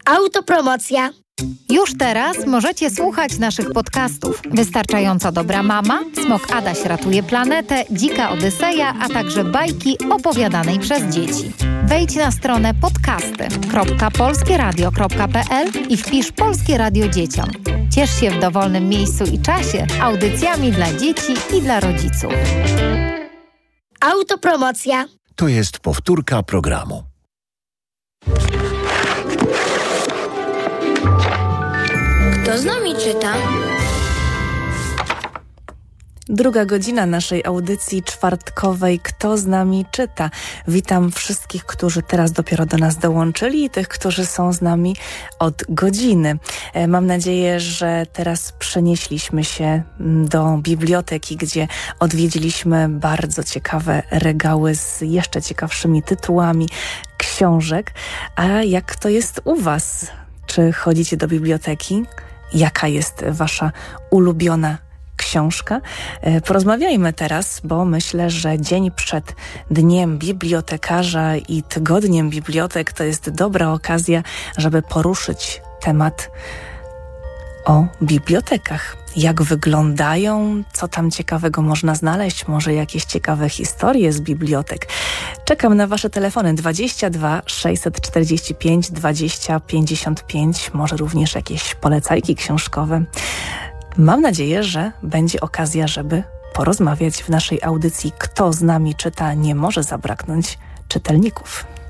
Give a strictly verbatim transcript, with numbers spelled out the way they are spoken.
Autopromocja. Już teraz możecie słuchać naszych podcastów. Wystarczająco dobra mama, Smok Adaś ratuje planetę, Dzika Odyseja, a także bajki opowiadanej przez dzieci. Wejdź na stronę podcasty kropka polskieradio kropka pe el i wpisz Polskie Radio Dzieciom. Ciesz się w dowolnym miejscu i czasie audycjami dla dzieci i dla rodziców. Autopromocja. To jest powtórka programu. Kto z nami czyta? Druga godzina naszej audycji czwartkowej Kto z nami czyta? Witam wszystkich, którzy teraz dopiero do nas dołączyli i tych, którzy są z nami od godziny. Mam nadzieję, że teraz przenieśliśmy się do biblioteki, gdzie odwiedziliśmy bardzo ciekawe regały z jeszcze ciekawszymi tytułami książek. A jak to jest u Was? Czy chodzicie do biblioteki? Jaka jest Wasza ulubiona książka? Porozmawiajmy teraz, bo myślę, że dzień przed Dniem Bibliotekarza i Tygodniem Bibliotek to jest dobra okazja, żeby poruszyć temat o bibliotekach. Jak wyglądają, co tam ciekawego można znaleźć, może jakieś ciekawe historie z bibliotek. Czekam na Wasze telefony dwadzieścia dwa sześćset czterdzieści pięć dwadzieścia pięćdziesiąt pięć, może również jakieś polecajki książkowe. Mam nadzieję, że będzie okazja, żeby porozmawiać w naszej audycji. Kto z nami czyta, nie może zabraknąć czytelników.